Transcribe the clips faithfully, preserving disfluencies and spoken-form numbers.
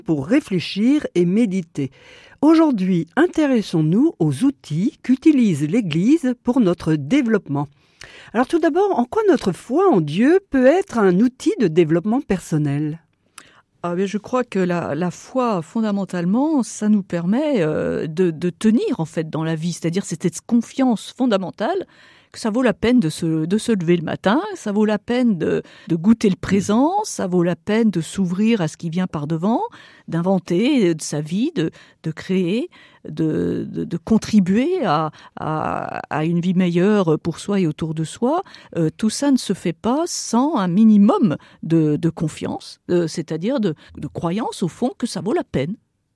pour réfléchir et méditer. Aujourd'hui, intéressons-nous aux outils qu'utilise l'Église pour notre développement. Alors tout d'abord, en quoi notre foi en Dieu peut être un outil de développement personnel ? Ah bien, je crois que la, la foi, fondamentalement, ça nous permet euh, de, de tenir en fait dans la vie. C'est-à-dire c'est cette confiance fondamentale que ça vaut la peine de se, de se lever le matin, ça vaut la peine de, de goûter le présent, ça vaut la peine de s'ouvrir à ce qui vient par devant, d'inventer de sa vie, de, de créer, de, de, de contribuer à, à, à une vie meilleure pour soi et autour de soi. Euh, tout ça ne se fait pas sans un minimum de, de confiance, euh, c'est-à-dire de, de croyance au fond que ça vaut la peine.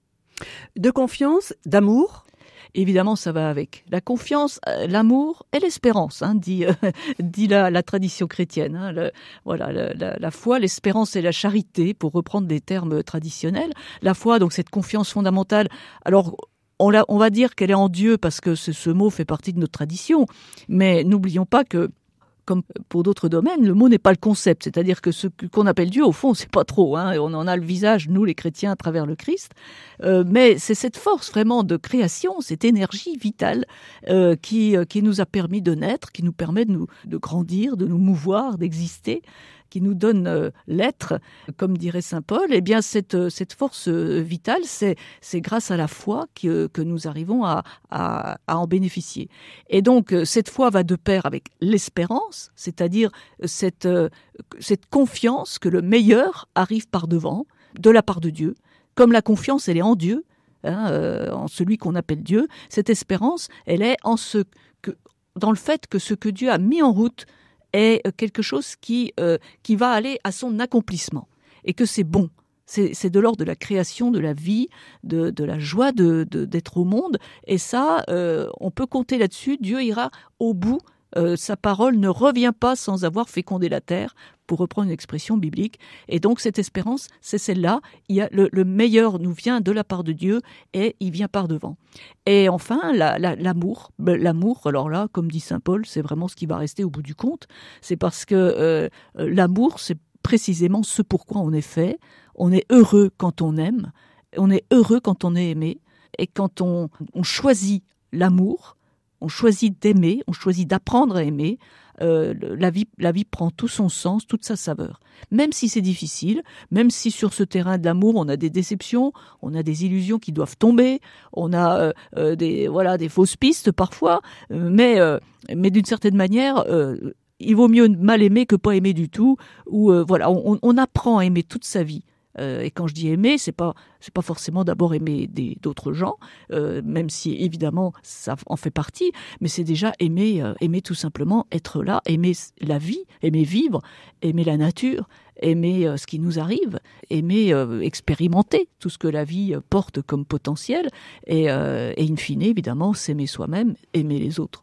De confiance, d'amour ? Évidemment, ça va avec la confiance, l'amour et l'espérance, hein, dit, euh, dit la, la tradition chrétienne. Hein, le, voilà, le, la, la foi, l'espérance et la charité, pour reprendre des termes traditionnels. La foi, donc cette confiance fondamentale. Alors, on, la, on va dire qu'elle est en Dieu parce que ce, ce mot fait partie de notre tradition, mais n'oublions pas que, comme pour d'autres domaines, le mot n'est pas le concept. C'est-à-dire que ce qu'on appelle Dieu, au fond, c'est pas trop. Hein, on en a le visage, nous, les chrétiens, à travers le Christ. Euh, mais c'est cette force vraiment de création, cette énergie vitale euh, qui, qui nous a permis de naître, qui nous permet de, nous, de grandir, de nous mouvoir, d'exister, qui nous donne euh, l'être, comme dirait saint Paul. Eh bien, cette, cette force vitale, c'est, c'est grâce à la foi que, que nous arrivons à, à, à en bénéficier. Et donc, cette foi va de pair avec l'espérance, c'est-à-dire cette, cette confiance que le meilleur arrive par devant, de la part de Dieu. Comme la confiance, elle est en Dieu, hein, euh, en celui qu'on appelle Dieu, cette espérance, elle est en ce que, dans le fait que ce que Dieu a mis en route est quelque chose qui, euh, qui va aller à son accomplissement et que c'est bon. C'est, c'est de l'ordre de la création, de la vie, de, de la joie de, de, d'être au monde. Et ça, euh, on peut compter là-dessus. Dieu ira au bout. Euh, sa parole ne revient pas sans avoir fécondé la terre, pour reprendre une expression biblique. Et donc, cette espérance, c'est celle-là. Il y a le, le meilleur nous vient de la part de Dieu et il vient par devant. Et enfin, la, la, l'amour. L'amour, alors là, comme dit saint Paul, c'est vraiment ce qui va rester au bout du compte. C'est parce que euh, l'amour, c'est précisément ce pourquoi on est fait. On est heureux quand on aime. On est heureux quand on est aimé. Et quand on, on choisit l'amour, on choisit d'aimer, on choisit d'apprendre à aimer, euh, la vie, la vie prend tout son sens, toute sa saveur. Même si c'est difficile, même si sur ce terrain de l'amour, on a des déceptions, on a des illusions qui doivent tomber, on a euh, euh, des, voilà, des fausses pistes parfois, euh, mais, euh, mais d'une certaine manière, euh, il vaut mieux mal aimer que pas aimer du tout, ou euh, voilà, on, on apprend à aimer toute sa vie. Euh, et quand je dis aimer, c'est pas c'est pas forcément d'abord aimer des, d'autres gens, euh, même si évidemment ça en fait partie, mais c'est déjà aimer euh, aimer tout simplement être là, aimer la vie, aimer vivre, aimer la nature, aimer euh, ce qui nous arrive, aimer euh, expérimenter tout ce que la vie porte comme potentiel, et, euh, et in fine évidemment s'aimer soi-même, aimer les autres.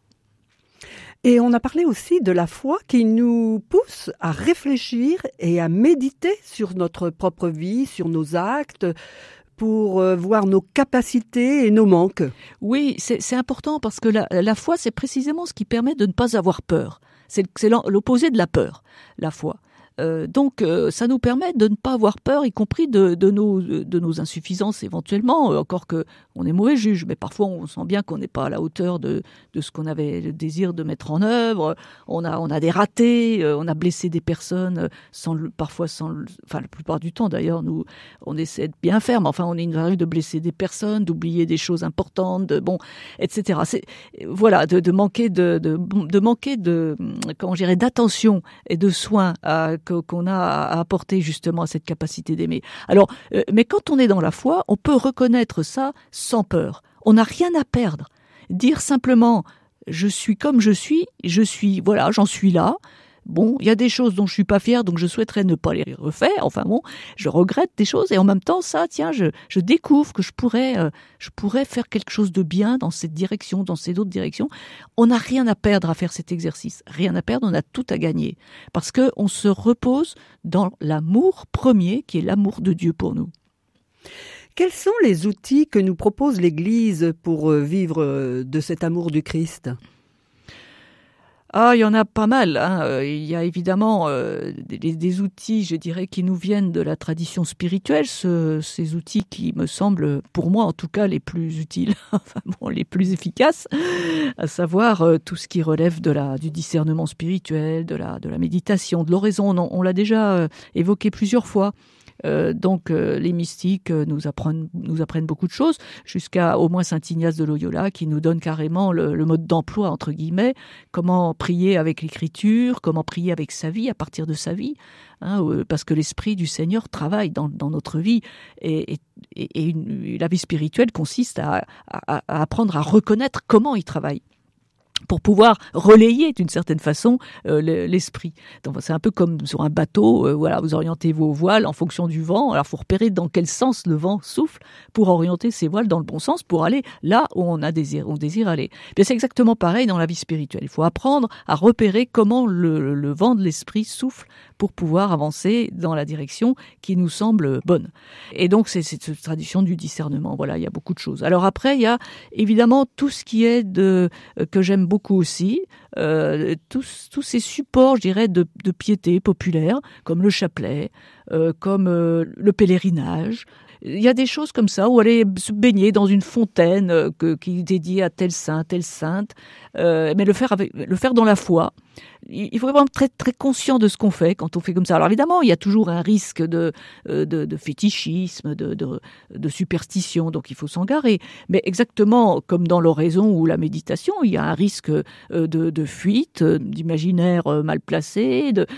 Et on a parlé aussi de la foi qui nous pousse à réfléchir et à méditer sur notre propre vie, sur nos actes, pour voir nos capacités et nos manques. Oui, c'est, c'est important parce que la, la foi, c'est précisément ce qui permet de ne pas avoir peur. C'est, c'est l'opposé de la peur, la foi. Euh, donc, euh, ça nous permet de ne pas avoir peur, y compris de, de, nos, de nos insuffisances éventuellement, euh, encore que on est mauvais juge, mais parfois on sent bien qu'on n'est pas à la hauteur de, de ce qu'on avait le désir de mettre en œuvre. On a, on a des ratés, euh, on a blessé des personnes, sans le, parfois sans, le, enfin la plupart du temps d'ailleurs, nous, on essaie de bien faire, mais enfin on est une arrive de blesser des personnes, d'oublier des choses importantes, de, bon, et cetera. C'est, voilà, de, de manquer de, de, de manquer de, comment je dirais, d'attention et de soins à qu'on a à apporter justement à cette capacité d'aimer. Alors, euh, mais quand on est dans la foi, on peut reconnaître ça sans peur. On n'a rien à perdre. Dire simplement, je suis comme je suis, je suis, voilà, j'en suis là. Bon, il y a des choses dont je suis pas fière, donc je souhaiterais ne pas les refaire. Enfin bon, je regrette des choses et en même temps, ça, tiens, je, je découvre que je pourrais, euh, je pourrais faire quelque chose de bien dans cette direction, dans ces autres directions. On n'a rien à perdre à faire cet exercice. Rien à perdre, on a tout à gagner. Parce que on se repose dans l'amour premier, qui est l'amour de Dieu pour nous. Quels sont les outils que nous propose l'Église pour vivre de cet amour du Christ ? Ah, il y en a pas mal. Hein. Il y a évidemment euh, des, des outils, je dirais, qui nous viennent de la tradition spirituelle. Ce, ces outils qui me semblent, pour moi en tout cas, les plus utiles, enfin bon, les plus efficaces, à savoir euh, tout ce qui relève de la du discernement spirituel, de la de la méditation, de l'oraison. On, on l'a déjà euh, évoqué plusieurs fois. Euh, donc euh, les mystiques euh, nous apprennent nous apprennent beaucoup de choses, jusqu'à au moins saint Ignace de Loyola qui nous donne carrément le, le mode d'emploi entre guillemets, comment prier avec l'écriture, comment prier avec sa vie, à partir de sa vie, hein, euh, parce que l'esprit du Seigneur travaille dans, dans notre vie et, et, et une, la vie spirituelle consiste à, à, à apprendre à reconnaître comment il travaille, pour pouvoir relayer d'une certaine façon euh, l'esprit. Donc c'est un peu comme sur un bateau, euh, voilà, vous orientez vos voiles en fonction du vent. Alors il faut repérer dans quel sens le vent souffle pour orienter ses voiles dans le bon sens pour aller là où on a désir, on désire aller. Bien, c'est exactement pareil dans la vie spirituelle. Il faut apprendre à repérer comment le, le vent de l'esprit souffle pour pouvoir avancer dans la direction qui nous semble bonne. Et donc c'est cette tradition du discernement. Voilà, il y a beaucoup de choses. Alors après, il y a évidemment tout ce qui est de euh, que j'aime beaucoup aussi, euh, tous, tous ces supports, je dirais, de, de piété populaire, comme le chapelet, euh, comme euh, le pèlerinage. Il y a des choses comme ça, où aller se baigner dans une fontaine euh, que, qui est dédiée à tel saint, telle sainte, euh, mais le faire, avec, le faire dans la foi. Il faut vraiment être très, très conscient de ce qu'on fait quand on fait comme ça. Alors évidemment, il y a toujours un risque de, de, de fétichisme, de, de, de superstition, donc il faut s'en garer. Mais exactement comme dans l'oraison ou la méditation, il y a un risque de, de fuite, d'imaginaire mal placé, de,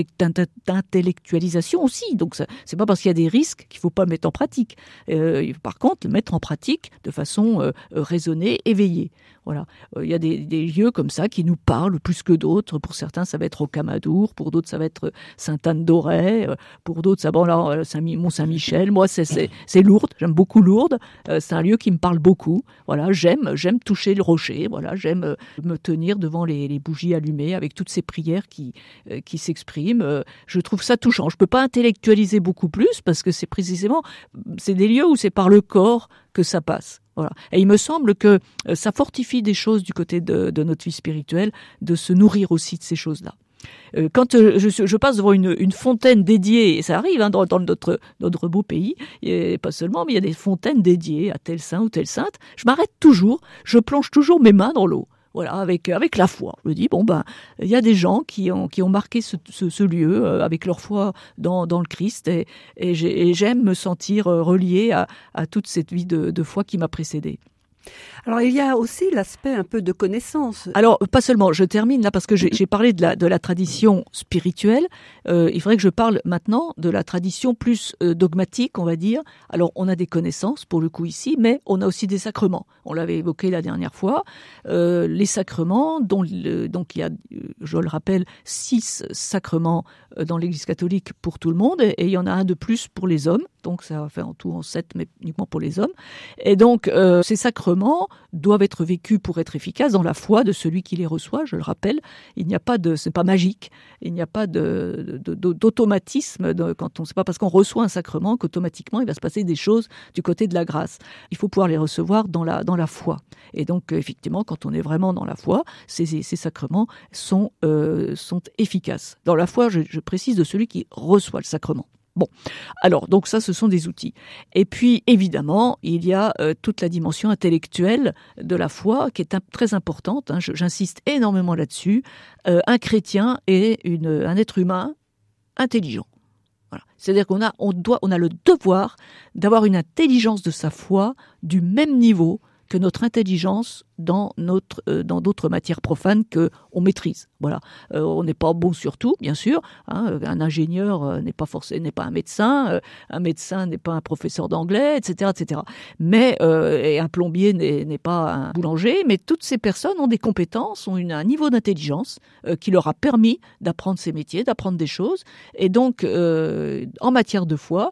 d'intellectualisation aussi. Donc ça, c'est pas parce qu'il y a des risques qu'il faut pas le mettre en pratique. Euh, par contre, le mettre en pratique de façon euh, raisonnée, éveillée. Voilà. Il y a des, des lieux comme ça qui nous parlent plus que d'autres. Pour certains, ça va être Rocamadour, pour d'autres, ça va être Sainte-Anne-d'Auray, pour d'autres, ça va bon, Saint Mont-Saint-Michel. Moi, c'est, c'est, c'est Lourdes. J'aime beaucoup Lourdes. C'est un lieu qui me parle beaucoup. Voilà, j'aime, j'aime toucher le rocher. Voilà, j'aime me tenir devant les, les bougies allumées avec toutes ces prières qui, qui s'expriment. Je trouve ça touchant. Je peux pas intellectualiser beaucoup plus parce que c'est précisément, c'est des lieux où c'est par le corps que ça passe. Voilà. Et il me semble que ça fortifie des choses du côté de, de notre vie spirituelle, de se nourrir aussi de ces choses-là. Quand je, je passe devant une, une fontaine dédiée, et ça arrive hein, dans, dans notre, notre beau pays, et pas seulement, mais il y a des fontaines dédiées à tel saint ou telle sainte, je m'arrête toujours, je plonge toujours mes mains dans l'eau. Voilà, avec avec la foi. Je me dis bon ben il y a des gens qui ont qui ont marqué ce ce, ce lieu euh, avec leur foi dans dans le Christ et et, j'ai, et j'aime me sentir relié à à toute cette vie de de foi qui m'a précédée. Alors, il y a aussi l'aspect un peu de connaissance. Alors, pas seulement, je termine là parce que j'ai, j'ai parlé de la, de la tradition spirituelle. Euh, il faudrait que je parle maintenant de la tradition plus euh, dogmatique, on va dire. Alors, on a des connaissances, pour le coup, ici, mais on a aussi des sacrements. On l'avait évoqué la dernière fois. Euh, les sacrements, dont le, donc il y a, je le rappelle, six sacrements dans l'Église catholique pour tout le monde, et, et il y en a un de plus pour les hommes. Donc, ça va faire en tout en sept, mais uniquement pour les hommes. Et donc, euh, ces sacrements doivent être vécus pour être efficaces dans la foi de celui qui les reçoit. Je le rappelle, il n'y a pas de, c'est pas magique, il n'y a pas de, de, de d'automatisme de, quand on, c'est pas parce qu'on reçoit un sacrement qu'automatiquement il va se passer des choses du côté de la grâce. Il faut pouvoir les recevoir dans la dans la foi. Et donc effectivement, quand on est vraiment dans la foi, ces, ces sacrements sont euh, sont efficaces. Dans la foi, je, je précise de celui qui reçoit le sacrement. Bon, alors donc ça, ce sont des outils. Et puis évidemment, il y a euh, toute la dimension intellectuelle de la foi qui est un, très importante. Hein, je, j'insiste énormément là-dessus. Euh, un chrétien est une, un être humain intelligent. Voilà. C'est-à-dire qu'on a, on doit, on a le devoir d'avoir une intelligence de sa foi du même niveau que notre intelligence dans notre euh, dans d'autres matières profanes que on maîtrise. Voilà, euh, on n'est pas bon sur tout, bien sûr. Hein, un ingénieur euh, n'est pas forcément n'est pas un médecin, euh, un médecin n'est pas un professeur d'anglais, et cetera, et cetera. Mais euh, et un plombier n'est, n'est pas un boulanger. Mais toutes ces personnes ont des compétences, ont une, un niveau d'intelligence euh, qui leur a permis d'apprendre ces métiers, d'apprendre des choses. Et donc, euh, en matière de foi,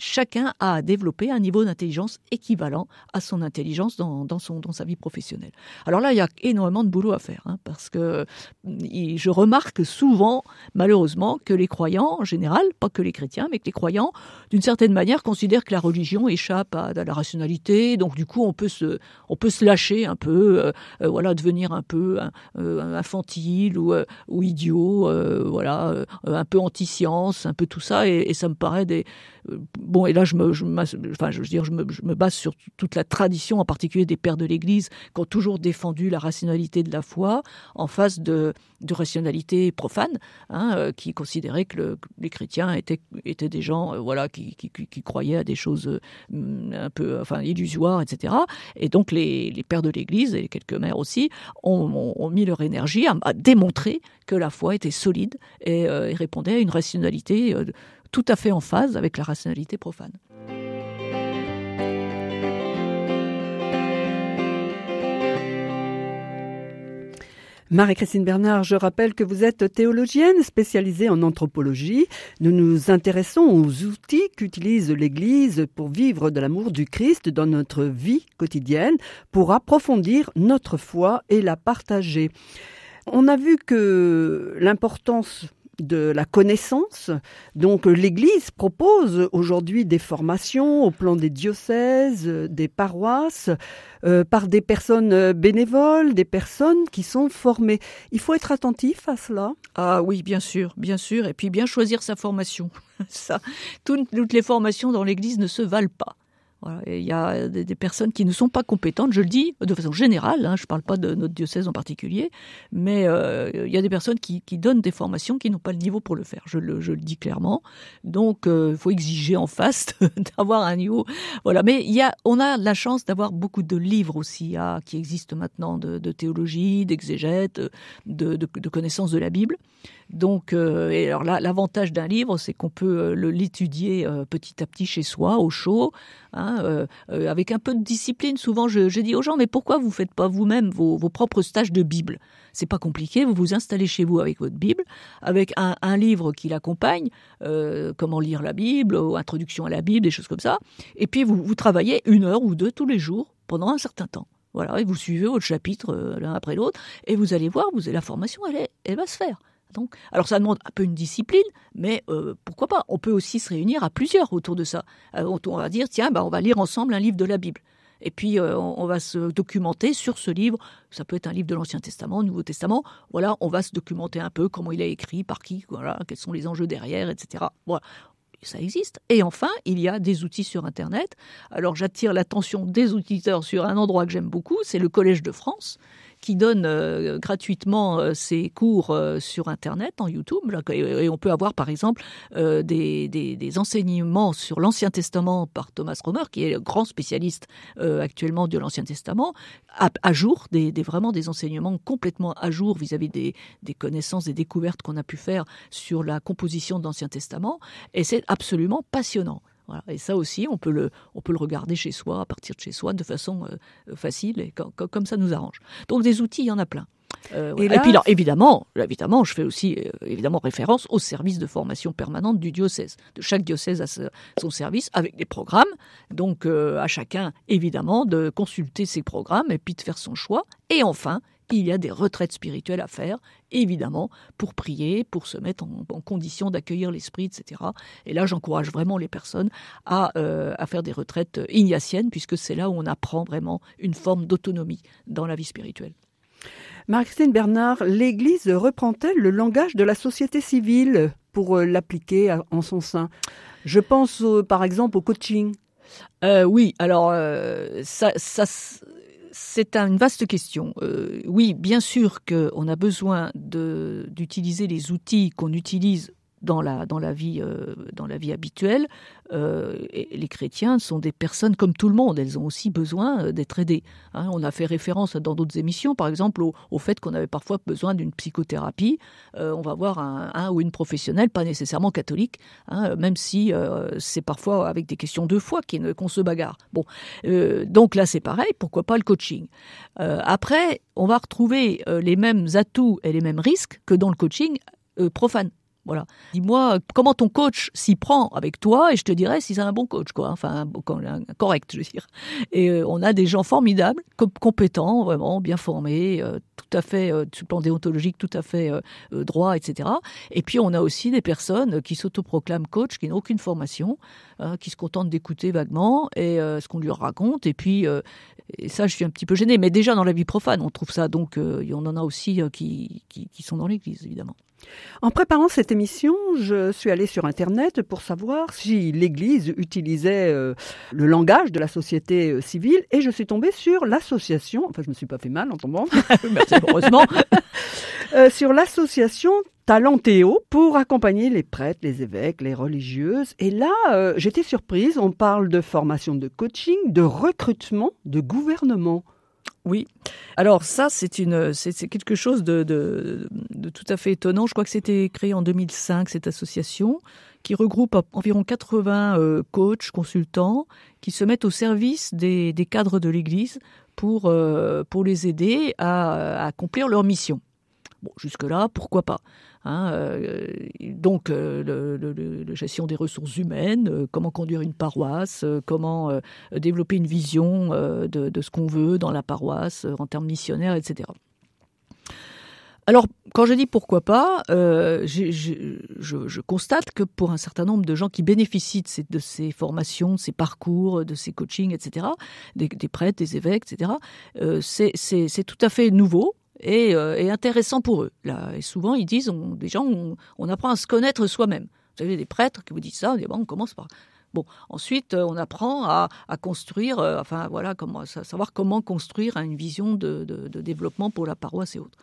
chacun a développé un niveau d'intelligence équivalent à son intelligence dans, dans, son, dans sa vie professionnelle. Alors là, il y a énormément de boulot à faire, hein, parce que je remarque souvent, malheureusement, que les croyants, en général, pas que les chrétiens, mais que les croyants, d'une certaine manière, considèrent que la religion échappe à, à la rationalité, donc du coup, on peut se, on peut se lâcher un peu, euh, euh, voilà, devenir un peu euh, infantile ou, euh, ou idiot, euh, voilà, euh, un peu anti-science, un peu tout ça, et, et ça me paraît des... Euh, bon, et là, je me, je, enfin, je veux dire, je me, je me base sur toute la tradition, en particulier des pères de l'Église, qui ont toujours défendu la rationalité de la foi en face de, de rationalité profane, hein, euh, qui considéraient que, le, que les chrétiens étaient, étaient des gens, euh, voilà, qui, qui, qui, qui croyaient à des choses euh, un peu, enfin, illusoires, et cetera. Et donc, les, les pères de l'Église et quelques mères aussi ont, ont, ont mis leur énergie à, à démontrer que la foi était solide et, euh, et répondait à une rationalité euh, tout à fait en phase avec la rationalité profane. Marie-Christine Bernard, je rappelle que vous êtes théologienne spécialisée en anthropologie. Nous nous intéressons aux outils qu'utilise l'Église pour vivre de l'amour du Christ dans notre vie quotidienne, pour approfondir notre foi et la partager. On a vu que l'importance de la connaissance, donc l'Église propose aujourd'hui des formations au plan des diocèses, des paroisses, euh, par des personnes bénévoles, des personnes qui sont formées. Il faut être attentif à cela. Ah oui, bien sûr, bien sûr, et puis bien choisir sa formation. Ça, toutes, toutes les formations dans l'Église ne se valent pas. Voilà, il y a des, des personnes qui ne sont pas compétentes, je le dis de façon générale, hein, je ne parle pas de notre diocèse en particulier, mais euh, il y a des personnes qui, qui donnent des formations qui n'ont pas le niveau pour le faire, je le, je le dis clairement. Donc, il euh, faut exiger en face d'avoir un niveau. Voilà, mais il y a, on a la chance d'avoir beaucoup de livres aussi à, qui existent maintenant de, de théologie, d'exégète, de, de, de connaissance de la Bible. Donc, euh, et alors là, l'avantage d'un livre, c'est qu'on peut euh, le, l'étudier euh, petit à petit chez soi, au chaud, hein, euh, euh, avec un peu de discipline. Souvent, je, je dis aux gens, mais pourquoi vous faites pas vous-même vos, vos propres stages de Bible ? C'est pas compliqué, vous vous installez chez vous avec votre Bible, avec un, un livre qui l'accompagne, euh, comment lire la Bible, ou introduction à la Bible, des choses comme ça. Et puis, vous, vous travaillez une heure ou deux tous les jours pendant un certain temps. Voilà, et vous suivez votre chapitre euh, l'un après l'autre, et vous allez voir, vous, la formation, elle, est, elle va se faire. Donc, alors ça demande un peu une discipline, mais euh, pourquoi pas ? On peut aussi se réunir à plusieurs autour de ça. Euh, on va dire, tiens, bah, on va lire ensemble un livre de la Bible. Et puis, euh, on, on va se documenter sur ce livre. Ça peut être un livre de l'Ancien Testament, Nouveau Testament. Voilà, on va se documenter un peu comment il est écrit, par qui, voilà, quels sont les enjeux derrière, et cetera. Voilà. Ça existe. Et enfin, il y a des outils sur Internet. Alors, j'attire l'attention des auditeurs sur un endroit que j'aime beaucoup, c'est le Collège de France, qui donne euh, gratuitement euh, ses cours euh, sur Internet, en YouTube. Là, et, et on peut avoir, par exemple, euh, des, des, des enseignements sur l'Ancien Testament par Thomas Romer, qui est le grand spécialiste euh, actuellement de l'Ancien Testament, à, à jour, des, des, vraiment des enseignements complètement à jour vis-à-vis des, des connaissances, des découvertes qu'on a pu faire sur la composition de l'Ancien Testament. Et c'est absolument passionnant. Voilà. Et ça aussi, on peut, le, on peut le regarder chez soi, à partir de chez soi, de façon euh, facile, et comme, comme ça nous arrange. Donc des outils, il y en a plein. Euh, voilà. et, là... et puis alors, évidemment, évidemment, je fais aussi euh, évidemment référence au service de formation permanente du diocèse. De chaque diocèse a ce, son service avec des programmes. Donc euh, à chacun, évidemment, de consulter ses programmes et puis de faire son choix. Et enfin, il y a des retraites spirituelles à faire, évidemment, pour prier, pour se mettre en, en condition d'accueillir l'esprit, et cetera. Et là, j'encourage vraiment les personnes à, euh, à faire des retraites ignatiennes, puisque c'est là où on apprend vraiment une forme d'autonomie dans la vie spirituelle. Marie-Christine Bernard, l'Église reprend-elle le langage de la société civile pour euh, l'appliquer à, en son sein ? Je pense euh, par exemple au coaching. Euh, oui, alors euh, ça... ça C'est une vaste question. Euh, oui, bien sûr qu'on a besoin de, d'utiliser les outils qu'on utilise dans la, dans la, vie, euh, dans la vie habituelle. Euh, et les chrétiens sont des personnes comme tout le monde. Elles ont aussi besoin d'être aidées. Hein, on a fait référence dans d'autres émissions, par exemple, au, au fait qu'on avait parfois besoin d'une psychothérapie. Euh, on va voir un, un ou une professionnelle, pas nécessairement catholique, hein, même si euh, c'est parfois avec des questions de foi qu'on se bagarre. Bon, euh, donc là, c'est pareil. Pourquoi pas le coaching ? euh, Après, on va retrouver euh, les mêmes atouts et les mêmes risques que dans le coaching euh, profane. Voilà. Dis-moi comment ton coach s'y prend avec toi et je te dirai si c'est un bon coach, quoi. Enfin, un, un correct, je veux dire. Et euh, on a des gens formidables, com- compétents, vraiment bien formés, euh, tout à fait, euh, sur le plan déontologique, tout à fait euh, euh, droit, et cetera. Et puis on a aussi des personnes qui s'autoproclament coach, qui n'ont aucune formation, euh, qui se contentent d'écouter vaguement et euh, ce qu'on lui raconte. Et puis, euh, et ça, je suis un petit peu gênée. Mais déjà dans la vie profane, on trouve ça. Donc, euh, on en a aussi euh, qui, qui, qui sont dans l'Église, évidemment. En préparant cette émission, je suis allée sur Internet pour savoir si l'Église utilisait euh, le langage de la société euh, civile et je suis tombée sur l'association, enfin je me suis pas fait mal en tombant, Merci, heureusement, euh, sur l'association Talentéo pour accompagner les prêtres, les évêques, les religieuses. Et là, euh, j'étais surprise, on parle de formation de coaching, de recrutement, de gouvernement. Oui. Alors ça, c'est une, c'est, c'est quelque chose de, de, de tout à fait étonnant. Je crois que c'était créé en deux mille cinq, cette association, qui regroupe environ quatre-vingts euh, coachs, consultants, qui se mettent au service des, des cadres de l'Église pour, euh, pour les aider à, à accomplir leur mission. Bon, jusque-là, pourquoi pas, hein, euh, donc, euh, le, le, le, la gestion des ressources humaines, euh, comment conduire une paroisse, euh, comment euh, développer une vision euh, de, de ce qu'on veut dans la paroisse euh, en termes missionnaires, et cetera. Alors, quand je dis pourquoi pas, euh, je, je, je, je constate que pour un certain nombre de gens qui bénéficient de ces, de ces formations, de ces parcours, de ces coachings, et cetera, des, des prêtres, des évêques, et cetera, euh, c'est, c'est, c'est tout à fait nouveau. Et, euh, et intéressant pour eux. Là, et souvent, ils disent, on, des gens, on, on apprend à se connaître soi-même. Vous avez des prêtres qui vous disent ça, on dit, bon, on commence par... Bon, ensuite, on apprend à, à construire, euh, enfin, voilà, comment, à savoir comment construire une vision de, de, de développement pour la paroisse et autres.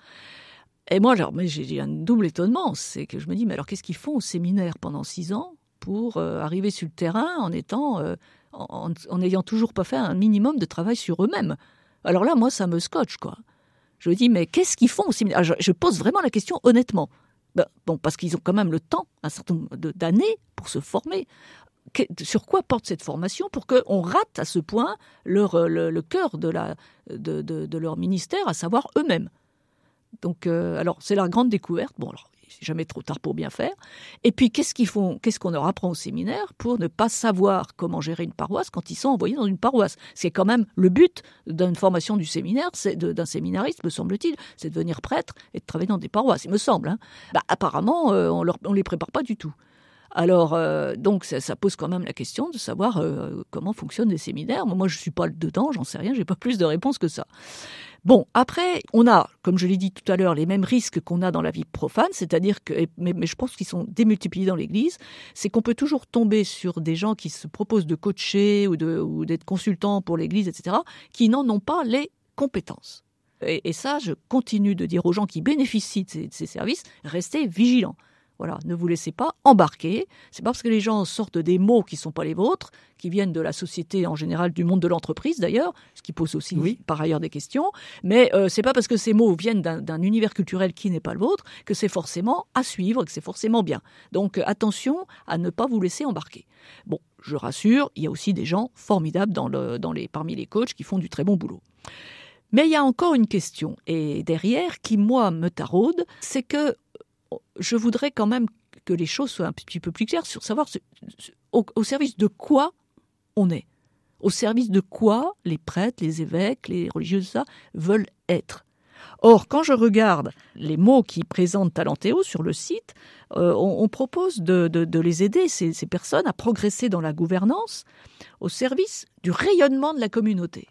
Et moi, alors, mais j'ai un double étonnement, c'est que je me dis, mais alors, qu'est-ce qu'ils font au séminaire pendant six ans pour euh, arriver sur le terrain en étant, euh, en, en n'ayant toujours pas fait un minimum de travail sur eux-mêmes? Alors là, moi, ça me scotche, quoi. Je me dis, mais qu'est-ce qu'ils font au séminaire? je, je pose vraiment la question honnêtement. Ben, bon, parce qu'ils ont quand même le temps, un certain nombre d'années, pour se former. Que, sur quoi porte cette formation pour qu'on rate à ce point leur, le, le cœur de, la, de, de, de leur ministère, à savoir eux-mêmes? Donc, euh, alors, c'est la grande découverte. Bon, alors, c'est jamais trop tard pour bien faire. Et puis, qu'est-ce qu'ils font, qu'est-ce qu'on leur apprend au séminaire pour ne pas savoir comment gérer une paroisse quand ils sont envoyés dans une paroisse? C'est quand même le but d'une formation du séminaire, c'est de, d'un séminariste, me semble-t-il, c'est de devenir prêtre et de travailler dans des paroisses, il me semble. Hein. Bah, apparemment, euh, on ne les prépare pas du tout. Alors, euh, donc, ça, ça pose quand même la question de savoir euh, comment fonctionnent les séminaires. Moi, je ne suis pas dedans, j'en sais rien, j'ai pas plus de réponses que ça. Bon, après, on a, comme je l'ai dit tout à l'heure, les mêmes risques qu'on a dans la vie profane, c'est-à-dire que, mais, mais je pense qu'ils sont démultipliés dans l'Église, c'est qu'on peut toujours tomber sur des gens qui se proposent de coacher ou, de, ou d'être consultants pour l'Église, et cetera, qui n'en ont pas les compétences. Et, et ça, je continue de dire aux gens qui bénéficient de ces, de ces services, restez vigilants. Voilà, ne vous laissez pas embarquer. C'est pas parce que les gens sortent des mots qui ne sont pas les vôtres, qui viennent de la société en général, du monde de l'entreprise d'ailleurs, ce qui pose aussi oui. par ailleurs des questions, mais euh, c'est pas parce que ces mots viennent d'un, d'un univers culturel qui n'est pas le vôtre que c'est forcément à suivre, que c'est forcément bien. Donc euh, attention à ne pas vous laisser embarquer. Bon, je rassure, il y a aussi des gens formidables dans le, dans les, parmi les coachs qui font du très bon boulot. Mais il y a encore une question, et derrière, qui moi me taraude, c'est que je voudrais quand même que les choses soient un petit peu plus claires sur savoir au, au service de quoi on est. Au service de quoi les prêtres, les évêques, les religieuses, ça, veulent être. Or, quand je regarde les mots qui présentent Talentéo sur le site, euh, on, on propose de, de, de les aider, ces, ces personnes, à progresser dans la gouvernance au service du rayonnement de la communauté.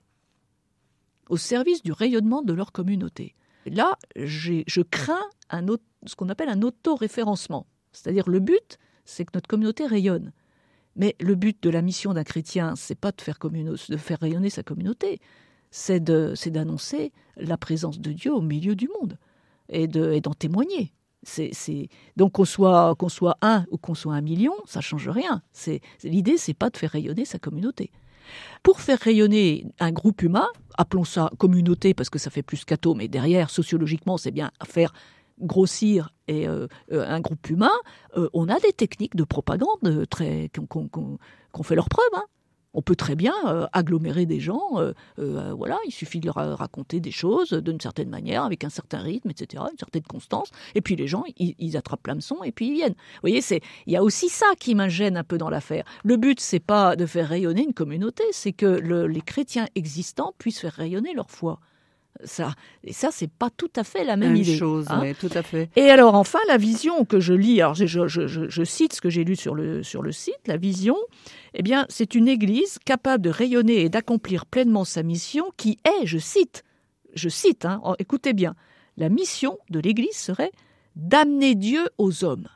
Au service du rayonnement de leur communauté. Et là, j'ai, je crains un autre, ce qu'on appelle un auto-référencement. C'est-à-dire le but, c'est que notre communauté rayonne. Mais le but de la mission d'un chrétien, c'est pas de faire, communo- de faire rayonner sa communauté, c'est, de, c'est d'annoncer la présence de Dieu au milieu du monde et, de, et d'en témoigner. C'est, c'est... Donc qu'on soit, qu'on soit un ou qu'on soit un million, ça change rien. C'est, l'idée, c'est pas de faire rayonner sa communauté. Pour faire rayonner un groupe humain, appelons ça communauté parce que ça fait plus qu'atome, mais derrière, sociologiquement, c'est bien faire grossir et, euh, un groupe humain, euh, on a des techniques de propagande très, qu'on, qu'on, qu'on fait leur preuve. Hein. On peut très bien euh, agglomérer des gens, euh, euh, voilà, il suffit de leur raconter des choses d'une certaine manière, avec un certain rythme, et cetera, une certaine constance, et puis les gens, ils, ils attrapent l'hameçon et puis ils viennent. Vous voyez, c'est, il y a aussi ça qui m'ingène un peu dans l'affaire. Le but, c'est pas de faire rayonner une communauté, c'est que le, les chrétiens existants puissent faire rayonner leur foi. Ça, et ça, c'est pas tout à fait la même, Même idée. chose, Hein. oui, tout à fait. Et alors, enfin, la vision que je lis, alors je, je, je, je cite ce que j'ai lu sur le, sur le site, la vision, eh bien, c'est une église capable de rayonner et d'accomplir pleinement sa mission qui est, je cite, je cite, hein, écoutez bien, la mission de l'église serait d'amener Dieu aux hommes.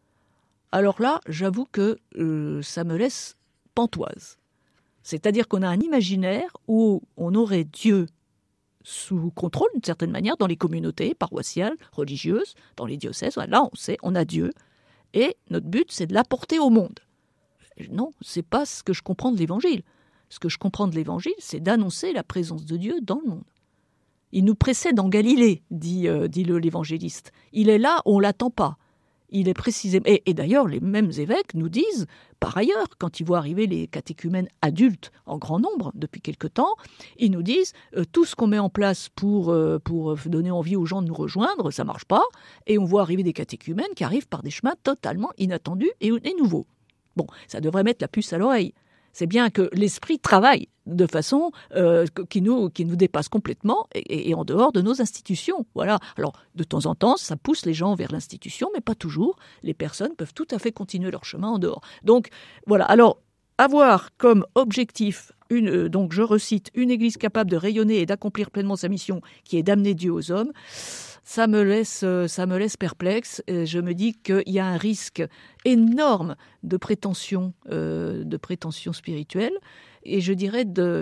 Alors là, j'avoue que euh, ça me laisse pantoise. C'est-à-dire qu'on a un imaginaire où on aurait Dieu sous contrôle, d'une certaine manière, dans les communautés paroissiales, religieuses, dans les diocèses. Là, on sait, on a Dieu, et notre but, c'est de l'apporter au monde. Non, c'est pas ce que je comprends de l'Évangile. Ce que je comprends de l'Évangile, c'est d'annoncer la présence de Dieu dans le monde. Il nous précède en Galilée, dit, euh, dit le, l'évangéliste. Il est là, on ne l'attend pas. Il est précisément... Et, et d'ailleurs, les mêmes évêques nous disent, par ailleurs, quand ils voient arriver les catéchumènes adultes en grand nombre depuis quelque temps, ils nous disent euh, tout ce qu'on met en place pour, euh, pour donner envie aux gens de nous rejoindre, ça ne marche pas. Et on voit arriver des catéchumènes qui arrivent par des chemins totalement inattendus et, et nouveaux. Bon, ça devrait mettre la puce à l'oreille. C'est bien que l'esprit travaille de façon euh, qui, nous, qui nous dépasse complètement et, et en dehors de nos institutions. Voilà. Alors, de temps en temps, ça pousse les gens vers l'institution, mais pas toujours. Les personnes peuvent tout à fait continuer leur chemin en dehors. Donc, voilà. Alors, avoir comme objectif, une, euh, donc je recite, une église capable de rayonner et d'accomplir pleinement sa mission, qui est d'amener Dieu aux hommes, ça me laisse, ça me laisse perplexe. Je me dis qu'il y a un risque énorme de prétention, euh, de prétention spirituelle. Et je dirais de...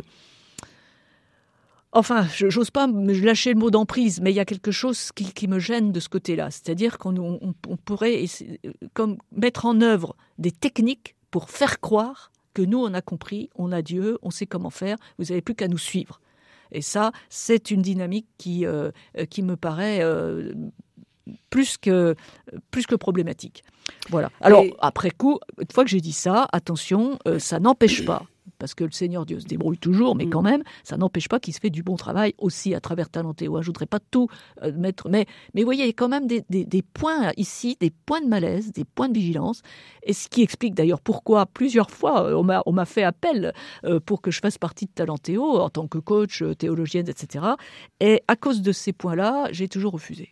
Enfin, je n'ose pas me lâcher le mot d'emprise, mais il y a quelque chose qui, qui me gêne de ce côté-là. C'est-à-dire qu'on on, on pourrait essayer, comme mettre en œuvre des techniques pour faire croire que nous, on a compris, on a Dieu, on sait comment faire, vous n'avez plus qu'à nous suivre. Et ça, c'est une dynamique qui, euh, qui me paraît euh, plus, que, plus que problématique. Voilà. Alors, Et... après coup, une fois que j'ai dit ça, attention, euh, ça n'empêche pas, parce que le Seigneur Dieu se débrouille toujours, mais quand même, ça n'empêche pas qu'il se fait du bon travail aussi à travers Talentéo. Je ne voudrais pas tout euh, mettre... Mais, mais vous voyez, il y a quand même des, des, des points ici, des points de malaise, des points de vigilance, et ce qui explique d'ailleurs pourquoi plusieurs fois on m'a, on m'a fait appel euh, pour que je fasse partie de Talentéo en tant que coach, théologienne, et cetera. Et à cause de ces points-là, j'ai toujours refusé.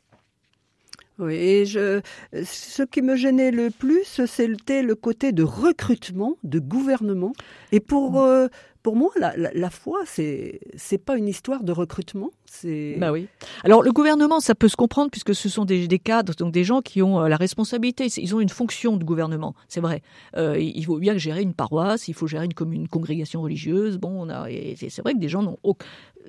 Oui, et je, ce qui me gênait le plus, c'était le côté de recrutement, de gouvernement. Et pour, euh, pour moi, la, la, la foi, c'est, c'est pas une histoire de recrutement. C'est... Bah oui. Alors, le gouvernement, ça peut se comprendre puisque ce sont des, des cadres, donc des gens qui ont euh, la responsabilité. Ils ont une fonction de gouvernement, c'est vrai. Euh, il faut bien gérer une paroisse, il faut gérer une, commune, une congrégation religieuse. Bon, on a, et c'est, c'est vrai que des gens n'ont aucun...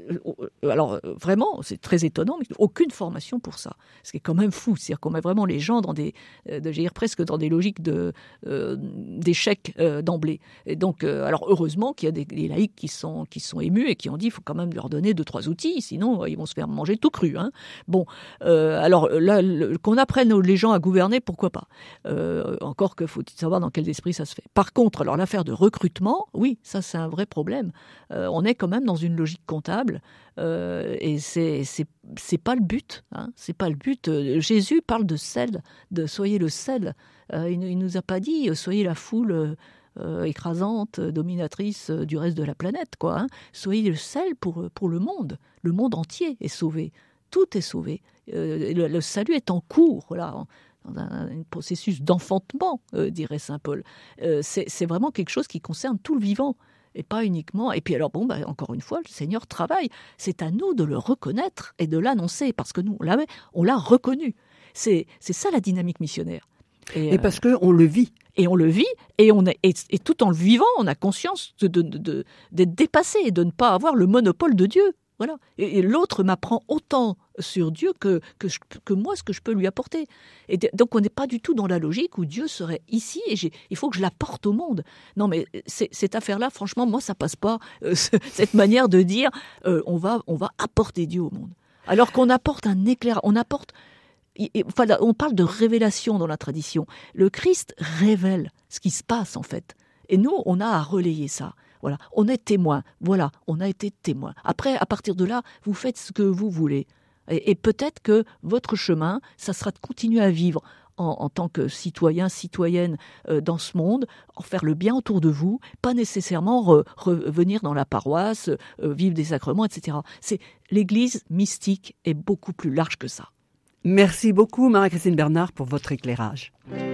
Alors, vraiment, c'est très étonnant, mais aucune formation pour ça. Ce qui est quand même fou. C'est-à-dire qu'on met vraiment les gens dans des, euh, de, dire, presque dans des logiques de, euh, d'échecs euh, d'emblée. Et donc, euh, alors, heureusement qu'il y a des, des laïcs qui sont, qui sont émus et qui ont dit qu'il faut quand même leur donner deux, trois outils, sinon ils vont se faire manger tout cru. Hein. Bon, euh, alors là, le, qu'on apprenne les gens à gouverner, pourquoi pas. Euh, encore que faut-il savoir dans quel esprit ça se fait. Par contre, alors l'affaire de recrutement, oui, ça c'est un vrai problème. Euh, on est quand même dans une logique comptable. Euh, et c'est, c'est, c'est pas le but. Hein, c'est pas le but. Jésus parle de sel, de soyez le sel. Euh, il, il nous a pas dit soyez la foule euh, écrasante, dominatrice du reste de la planète, quoi. Hein. Soyez le sel pour pour le monde. Le monde entier est sauvé. Tout est sauvé. Euh, le, le salut est en cours là. Dans un, un processus d'enfantement, euh, dirait saint Paul. Euh, c'est, c'est vraiment quelque chose qui concerne tout le vivant. Et pas uniquement. Et puis alors, bon, bah, encore une fois, le Seigneur travaille. C'est à nous de le reconnaître et de l'annoncer, parce que nous, on l'a, on l'a reconnu. C'est, c'est ça la dynamique missionnaire. Et, et parce euh, qu'on le vit. Et on le vit, et, on est, et, et tout en le vivant, on a conscience de, de, de, de, d'être dépassé et de ne pas avoir le monopole de Dieu. Voilà. Et, et l'autre m'apprend autant sur Dieu que, que, je, que moi, ce que je peux lui apporter. Et de, donc, on n'est pas du tout dans la logique où Dieu serait ici et j'ai, il faut que je l'apporte au monde. Non, mais c'est, cette affaire-là, franchement, moi, ça passe pas. Euh, cette manière de dire, euh, on va, on va apporter Dieu au monde. Alors qu'on apporte un éclair, on apporte... Enfin, on parle de révélation dans la tradition. Le Christ révèle ce qui se passe, en fait. Et nous, on a à relayer ça. Voilà, on est témoin. Voilà, on a été témoin. Après, à partir de là, vous faites ce que vous voulez. Et, et peut-être que votre chemin, ça sera de continuer à vivre en, en tant que citoyen, citoyenne euh, dans ce monde, en faire le bien autour de vous, pas nécessairement re, revenir dans la paroisse, euh, vivre des sacrements, et cetera. C'est, l'Église mystique est beaucoup plus large que ça. Merci beaucoup Marie-Christine Bernard pour votre éclairage.